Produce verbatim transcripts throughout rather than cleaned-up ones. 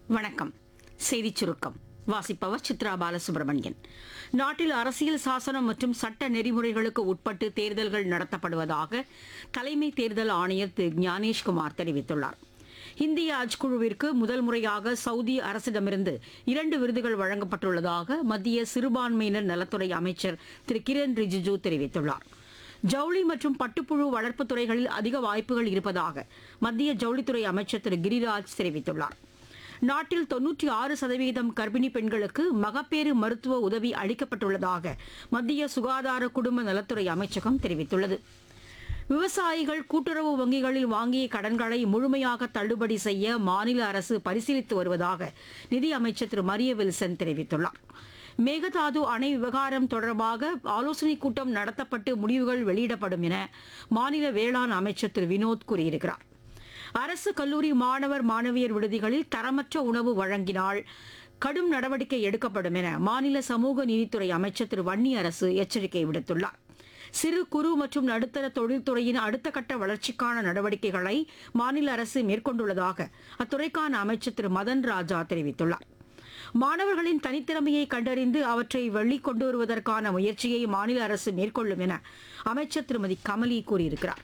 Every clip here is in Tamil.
வணக்கம். செய்திச் சுருக்கம் வாசிப்பவர் சித்ரா பாலசுப்ரமணியன். நாட்டில் அரசியல் சாசனம் மற்றும் சட்ட நெறிமுறைகளுக்கு உட்பட்டு தேர்தல்கள் நடத்தப்படுவதாக தலைமை தேர்தல் ஆணையர் திரு ஞானேஷ்குமார் தெரிவித்துள்ளார். இந்திய ஹஜ் குழுவிற்கு முதல் முறையாக சவுதி அரசிடமிருந்து இரண்டு விருதுகள் வழங்கப்பட்டுள்ளதாக மத்திய சிறுபான்மையினர் நலத்துறை அமைச்சர் திரு கிரண் ரிஜிஜூ தெரிவித்துள்ளார். ஜவுளி மற்றும் பட்டுப்புழு வளர்ப்புத் துறைகளில் அதிக வாய்ப்புகள் இருப்பதாக மத்திய ஜவுளித்துறை அமைச்சர் திரு கிரிராஜ் தெரிவித்துள்ளார். நாட்டில் தொன்னூற்றி ஆறு சதவீதம் கர்ப்பிணி பெண்களுக்கு மகப்பேறு மருத்துவ உதவி அளிக்கப்பட்டுள்ளதாக மத்திய சுகாதார குடும்ப நலத்துறை அமைச்சகம் தெரிவித்துள்ளது. விவசாயிகள் கூட்டுறவு வங்கிகளில் வாங்கிய கடன்களை முழுமையாக தள்ளுபடி செய்ய மாநில அரசு பரிசீலித்து வருவதாக நிதி அமைச்சர் திரு மரிய வில்சன் தெரிவித்துள்ளார். மேகதாது அணை விவகாரம் தொடர்பாக ஆலோசனைக் கூட்டம் நடத்தப்பட்டு முடிவுகள் வெளியிடப்படும் என மாநில வேளாண் அமைச்சர் திரு வினோத் கூறியிருக்கிறார். அரசு கல்லூரி மாணவர் மாணவியர் விடுதிகளில் தரமற்ற உணவு வழங்கினால் கடும் நடவடிக்கை எடுக்கப்படும் என மாநில சமூக நீதித்துறை அமைச்சர் திரு வன்னியரசு எச்சரிக்கை விடுத்துள்ளார். சிறு குறு மற்றும் நடுத்தர தொழில்துறையின் அடுத்த கட்ட வளர்ச்சிக்கான நடவடிக்கைகளை மாநில அரசு மேற்கொண்டுள்ளதாக அத்துறைக்கான அமைச்சர் திரு மதன் ராஜா தெரிவித்துள்ளார். மாணவர்களின் தனித்திறமையை கண்டறிந்து அவற்றை வெளிக்கொண்டு வருவதற்கான முயற்சியை மாநில அரசு மேற்கொள்ளும் என அமைச்சர் திருமதி கமலி கூறியிருக்கிறார்.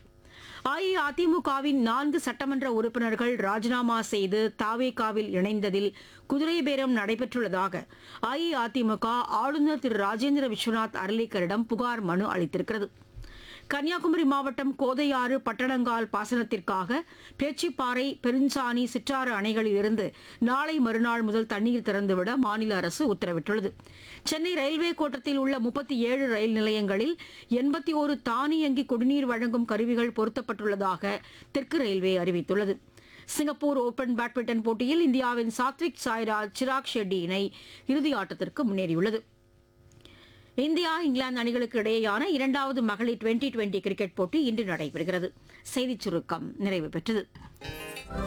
அஇஅதிமுகவின் நான்கு சட்டமன்ற உறுப்பினர்கள் ராஜினாமா செய்து தாவேகாவில் இணைந்ததில் குதிரை பேரம் நடைபெற்றுள்ளதாக அஇஅதிமுக ஆளுநர் திரு ராஜேந்திர விஸ்வநாத் அர்லேக்கரிடம் புகார் மனு அளித்திருக்கிறது. கன்னியாகுமரி மாவட்டம் கோதையாறு பட்டணங்கால் பாசனத்திற்காக பேச்சிப்பாறை பெருஞ்சாணி சிற்றாறு அணைகளில் இருந்து நாளை மறுநாள் முதல் தண்ணீர் திறந்துவிட மாநில அரசு உத்தரவிட்டுள்ளது. சென்னை ரயில்வே கோட்டத்தில் உள்ள முப்பத்தி ஏழு ரயில் நிலையங்களில் எண்பத்தி ஒரு தானியங்கி குடிநீர் வழங்கும் கருவிகள் பொருத்தப்பட்டுள்ளதாக தெற்கு ரயில்வே அறிவித்துள்ளது. சிங்கப்பூர் ஓபன் பேட்மிண்டன் போட்டியில் இந்தியாவின் சாத்விக் சாய்ராஜ் சிராக் ஷெட்டி இணை இறுதி ஆட்டத்திற்கு முன்னேறியுள்ளது. இந்தியா இங்கிலாந்து அணிகளுக்கு இடையேயான இரண்டாவது மகளிர் டுவெண்டி டுவெண்டி கிரிக்கெட் போட்டி இன்று நடைபெறுகிறது. செய்திச் சுருக்கம் நிறைவு பெற்றது.